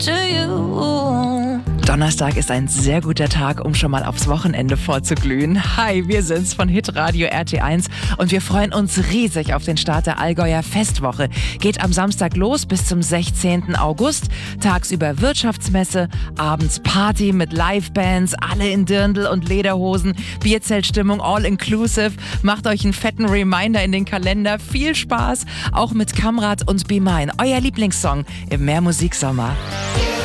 to you. Donnerstag ist ein sehr guter Tag, um schon mal aufs Wochenende vorzuglühen. Hi, wir sind's von Hitradio RT1 und wir freuen uns riesig auf den Start der Allgäuer Festwoche. Geht am Samstag los bis zum 16. August. Tagsüber Wirtschaftsmesse, abends Party mit Livebands, alle in Dirndl und Lederhosen, Bierzeltstimmung all inclusive. Macht euch einen fetten Reminder in den Kalender. Viel Spaß, auch mit Kamrat und Be Mine, euer Lieblingssong im Mehrmusiksommer.